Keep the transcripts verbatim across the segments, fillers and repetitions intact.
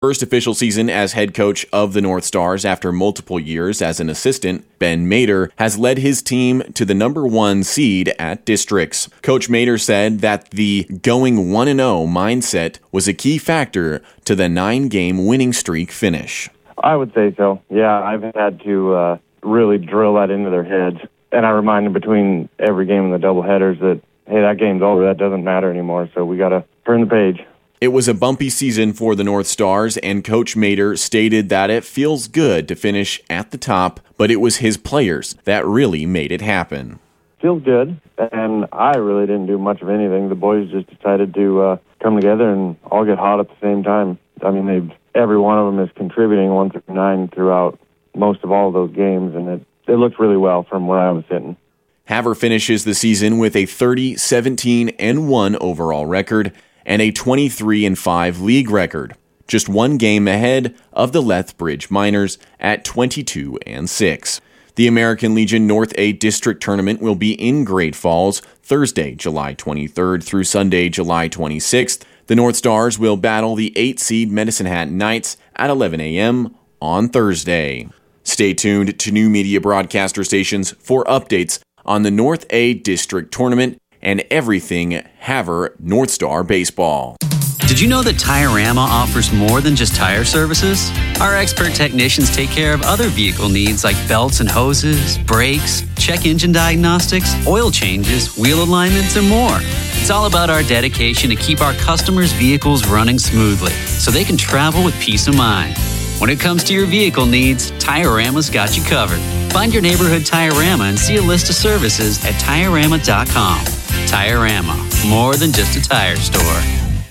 first official season as head coach of the North Stars after multiple years as an assistant, Ben Mader has led his team to the number one seed at districts. Coach Mader said that the going one and oh mindset was a key factor to the nine-game winning streak finish. I would say so. Yeah, I've had to uh, really drill that into their heads. And I remind them between every game in the doubleheaders that, hey, that game's over. That doesn't matter anymore. So we got to turn the page. It was a bumpy season for the North Stars, and Coach Mader stated that it feels good to finish at the top, but it was his players that really made it happen. Feels good, and I really didn't do much of anything. The boys just decided to uh, come together and all get hot at the same time. I mean, they've every one of them is contributing one through nine throughout most of all of those games, and it, it looked really well from where I was sitting. Havre finishes the season with a thirty, seventeen, and one overall record and a twenty-three and five league record, just one game ahead of the Lethbridge Miners at twenty-two and six. The American Legion North A District Tournament will be in Great Falls Thursday, July twenty-third through Sunday, July twenty-sixth. The North Stars will battle the eight-seed Medicine Hat Knights at eleven a.m. on Thursday. Stay tuned to New Media Broadcaster stations for updates on the North A District Tournament and everything Havre North Star baseball. Did you know that Tire-Rama offers more than just tire services? Our expert technicians take care of other vehicle needs like belts and hoses, brakes, check engine diagnostics, oil changes, wheel alignments, and more. It's all about our dedication to keep our customers' vehicles running smoothly so they can travel with peace of mind. When it comes to your vehicle needs, Tire-Rama's got you covered. Find your neighborhood Tire-Rama and see a list of services at Tire Rama dot com. Tire-Rama, more than just a tire store.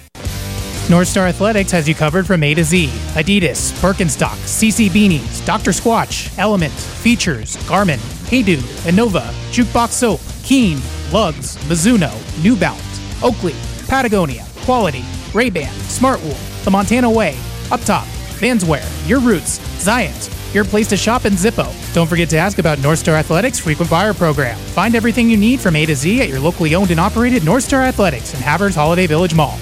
North Star Athletics has you covered from A to Z. Adidas, Birkenstock, C C Beanies, Doctor Squatch, Element, Features, Garmin, Heydude, Innova, Jukebox Soap, Keen, Lugs, Mizuno, New Balance, Oakley, Patagonia, Quality, Ray-Ban, Smartwool, The Montana Way, Uptop, Vanswear, Your Roots, Zions, your place to shop in Zippo. Don't forget to ask about North Star Athletics Frequent Buyer Program. Find everything you need from A to Z at your locally owned and operated North Star Athletics in Havre's Holiday Village Mall.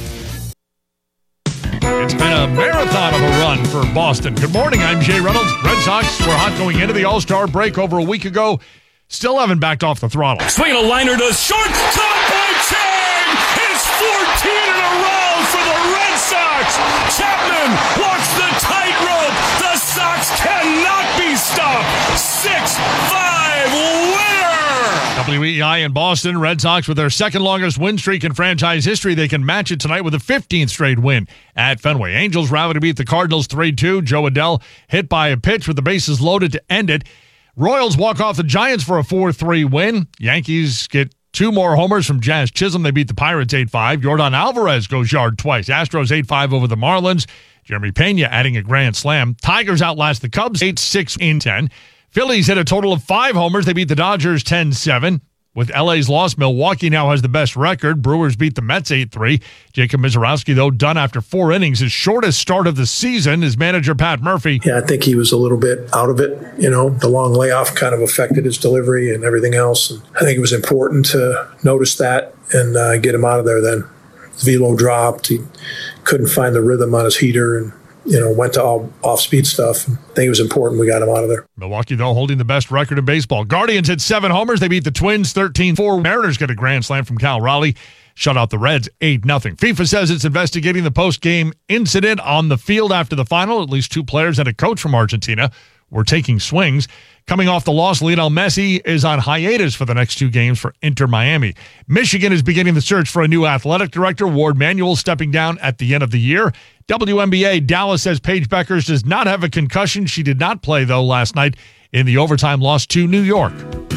It's been a marathon of a run for Boston. Good morning, I'm Jay Reynolds. Red Sox were hot going into the All-Star break over a week ago. Still haven't backed off the throttle. Swinging a liner to short, caught by Chang! It's fourteen in a row for the Red Sox! Chapman walks the tightrope! The Sox cannot be stopped! six five winner! W E I in Boston, Red Sox with their second longest win streak in franchise history. They can match it tonight with a fifteenth straight win at Fenway. Angels rally to beat the Cardinals three two. Joe Adell hit by a pitch with the bases loaded to end it. Royals walk off the Giants for a four three win. Yankees get two more homers from Jazz Chisholm. They beat the Pirates eight five. Yordan Alvarez goes yard twice. Astros eight five over the Marlins. Jeremy Pena adding a grand slam. Tigers outlast the Cubs eight six in ten. Phillies hit a total of five homers. They beat the Dodgers ten seven. With L A's loss, Milwaukee now has the best record. Brewers beat the Mets eight three. Jacob Mizorowski, though, done after four innings. His shortest start of the season is manager Pat Murphy. Yeah, I think he was a little bit out of it. You know, the long layoff kind of affected his delivery and everything else. And I think it was important to notice that and uh, get him out of there then. His velo dropped. He couldn't find the rhythm on his heater and, you know, went to all off-speed stuff. I think it was important we got him out of there. Milwaukee, though, holding the best record in baseball. Guardians hit seven homers. They beat the Twins thirteen four. Mariners get a grand slam from Cal Raleigh. Shut out the Reds eight nothing. FIFA says it's investigating the post-game incident on the field after the final. At least two players and a coach from Argentina were taking swings. Coming off the loss, Lionel Messi is on hiatus for the next two games for Inter Miami. Michigan is beginning the search for a new athletic director. Ward Manuel stepping down at the end of the year. W N B A, Dallas says Paige Beckers does not have a concussion. She did not play, though, last night in the overtime loss to New York.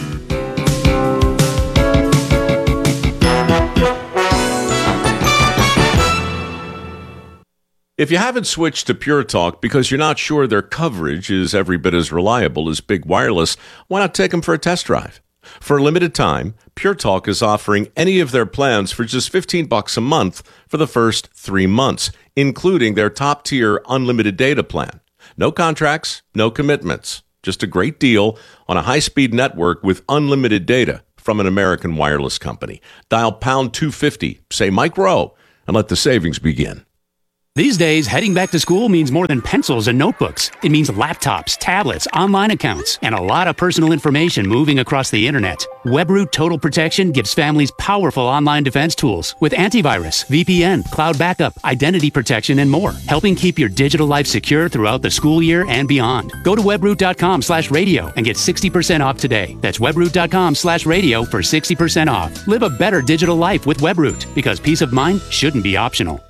If you haven't switched to Pure Talk because you're not sure their coverage is every bit as reliable as Big Wireless, why not take them for a test drive? For a limited time, Pure Talk is offering any of their plans for just fifteen bucks a month for the first three months, including their top-tier unlimited data plan. No contracts, no commitments. Just a great deal on a high-speed network with unlimited data from an American wireless company. Dial pound two fifty, say Mike Rowe, and let the savings begin. These days, heading back to school means more than pencils and notebooks. It means laptops, tablets, online accounts, and a lot of personal information moving across the internet. WebRoot Total Protection gives families powerful online defense tools with antivirus, V P N, cloud backup, identity protection, and more, helping keep your digital life secure throughout the school year and beyond. Go to webroot.com slash radio and get sixty percent off today. That's webroot.com slash radio for sixty percent off. Live a better digital life with WebRoot, because peace of mind shouldn't be optional.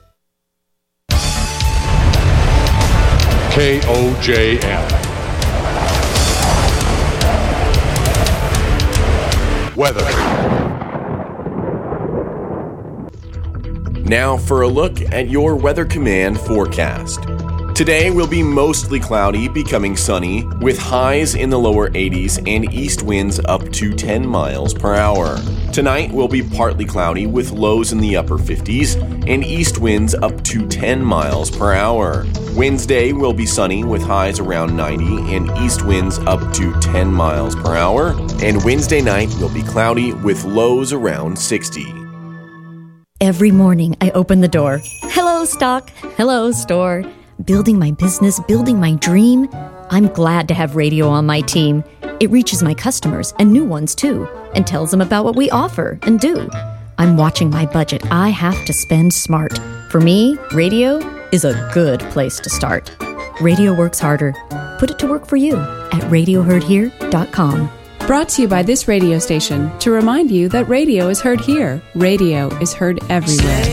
K O J M. Weather. Now for a look at your Weather Command forecast. Today will be mostly cloudy, becoming sunny, with highs in the lower eighties and east winds up to ten miles per hour. Tonight will be partly cloudy with lows in the upper fifties and east winds up to ten miles per hour. Wednesday will be sunny with highs around ninety and east winds up to ten miles per hour. And Wednesday night will be cloudy with lows around sixty. Every morning I open the door. Hello, stock. Hello, store. Building my business, building my dream. I'm glad to have radio on my team. It reaches my customers and new ones too, and tells them about what we offer and do. I'm watching my budget. I have to spend smart. For me, radio is a good place to start. Radio works harder. Put it to work for you at radio heard here dot com. Brought to you by this radio station to remind you that radio is heard here. Radio is heard everywhere.